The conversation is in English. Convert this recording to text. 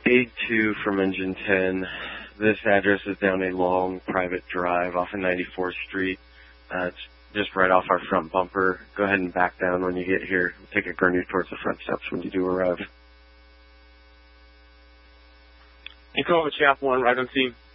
Aid 2 from Engine 10. This address is down a long private drive off of 94th Street. It's just right off our front bumper. Go ahead and back down when you get here. Take a gurney towards the front steps when you do arrive. You call with Chap 1, right on scene.